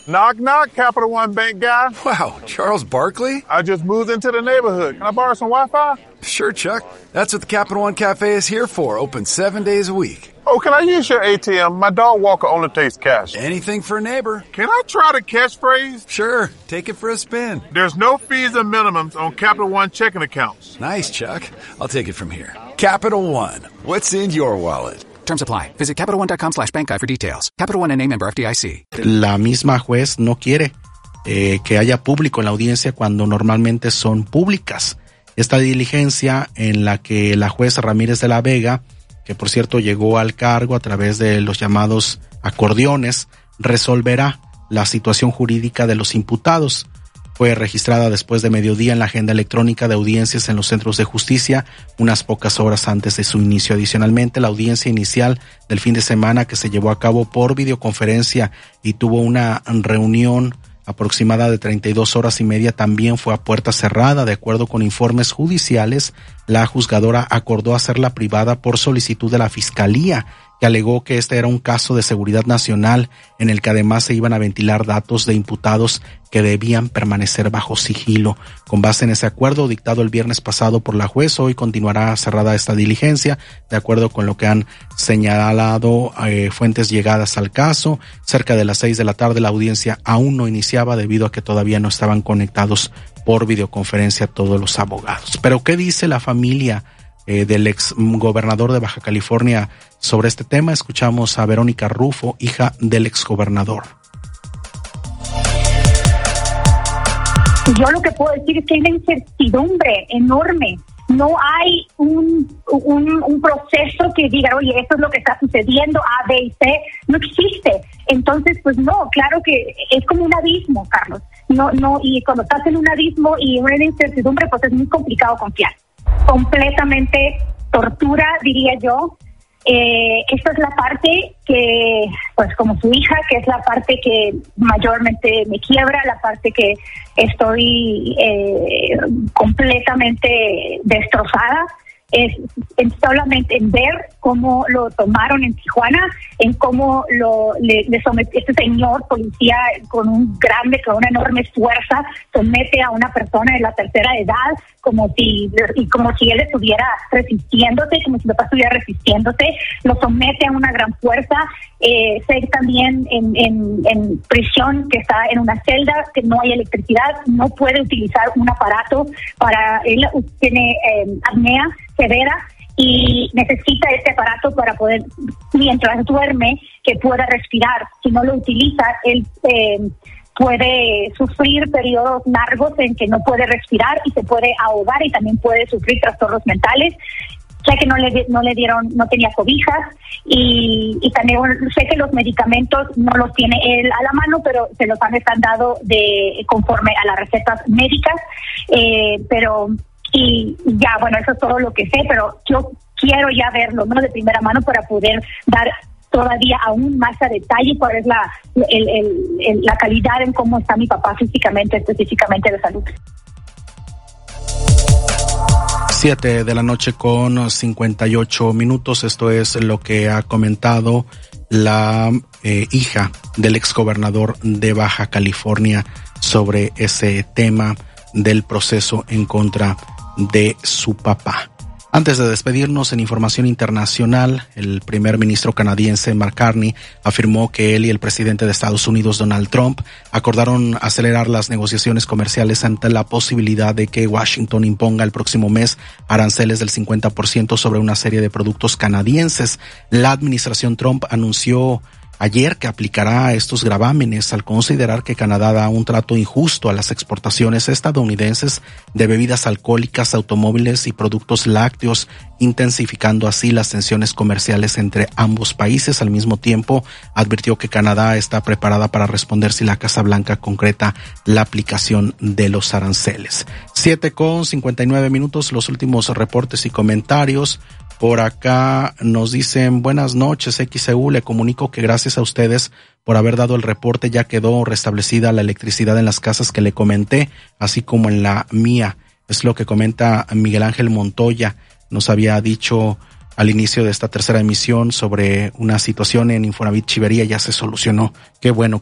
Knock, knock, Capital One Bank guy. Wow, Charles Barkley? I just moved into the neighborhood. Can I borrow some Wi-Fi? Sure, Chuck. That's what the Capital One Cafe is here for, open 7 days a week. Oh, can I use your ATM? My dog Walker only takes cash. Anything for a neighbor. Can I try the catchphrase? Sure, take it for a spin. There's no fees or minimums on Capital One checking accounts. Nice, Chuck. I'll take it from here. Capital One. What's in your wallet? Terms apply. Visit CapitalOne.com/bankguide for details. Capital One and a member FDIC. La misma juez no quiere que haya público en la audiencia cuando normalmente son públicas. Esta diligencia en la que la juez Ramírez de la Vega, que por cierto llegó al cargo a través de los llamados acordeones, resolverá la situación jurídica de los imputados. Fue registrada después de mediodía en la agenda electrónica de audiencias en los centros de justicia, unas pocas horas antes de su inicio. Adicionalmente, la audiencia inicial del fin de semana, que se llevó a cabo por videoconferencia y tuvo una reunión aproximada de 32 horas y media, también fue a puerta cerrada. De acuerdo con informes judiciales, la juzgadora acordó hacerla privada por solicitud de la Fiscalía, que alegó que este era un caso de seguridad nacional en el que además se iban a ventilar datos de imputados que debían permanecer bajo sigilo. Con base en ese acuerdo dictado el viernes pasado por la juez, hoy continuará cerrada esta diligencia, de acuerdo con lo que han señalado fuentes llegadas al caso. Cerca de las 6 de la tarde la audiencia aún no iniciaba debido a que todavía no estaban conectados por videoconferencia todos los abogados. Pero ¿qué dice la familia del ex gobernador de Baja California sobre este tema? Escuchamos a Verónica Rufo, hija del ex gobernador. Yo lo que puedo decir es que hay una incertidumbre enorme. No hay un proceso que diga, oye, esto es lo que está sucediendo, A, B y C. No existe. Entonces, pues no, claro que es como un abismo, Carlos. No, y cuando estás en un abismo y una incertidumbre, pues es muy complicado confiar. Completamente tortura, diría yo. Esta es la parte que, pues como su hija, que es la parte que mayormente me quiebra, la parte que estoy completamente destrozada. Es solamente en ver cómo lo tomaron en Tijuana, en cómo le somete este señor policía con una enorme fuerza, somete a una persona de la tercera edad como si él estuviera resistiéndose, como si papá estuviera resistiéndose, lo somete a una gran fuerza. Sé también en prisión, que está en una celda, que no hay electricidad, no puede utilizar un aparato él tiene apnea severa y necesita este aparato para poder, mientras duerme, que pueda respirar. Si no lo utiliza, él puede sufrir periodos largos en que no puede respirar y se puede ahogar y también puede sufrir trastornos mentales. Sé que no tenía cobijas y también sé que los medicamentos no los tiene él a la mano, pero se los han dado conforme a las recetas médicas, y ya, bueno, eso es todo lo que sé, pero yo quiero ya verlo, ¿no?, de primera mano para poder dar todavía aún más a detalle cuál es la calidad en cómo está mi papá físicamente, específicamente de salud. 7 de la noche con 58 minutos. Esto es lo que ha comentado la hija del exgobernador de Baja California sobre ese tema del proceso en contra de su papá. Antes de despedirnos, en información internacional, el primer ministro canadiense Mark Carney afirmó que él y el presidente de Estados Unidos Donald Trump acordaron acelerar las negociaciones comerciales ante la posibilidad de que Washington imponga el próximo mes aranceles del 50% sobre una serie de productos canadienses. La administración Trump anunció ayer que aplicará estos gravámenes al considerar que Canadá da un trato injusto a las exportaciones estadounidenses de bebidas alcohólicas, automóviles y productos lácteos, intensificando así las tensiones comerciales entre ambos países. Al mismo tiempo, advirtió que Canadá está preparada para responder si la Casa Blanca concreta la aplicación de los aranceles. 7:59 minutos, los últimos reportes y comentarios. Por acá nos dicen: buenas noches, XEU, le comunico que gracias a ustedes por haber dado el reporte ya quedó restablecida la electricidad en las casas que le comenté, así como en la mía. Es lo que comenta Miguel Ángel Montoya. Nos había dicho al inicio de esta tercera emisión sobre una situación en Infonavit Chivería, ya se solucionó. Qué bueno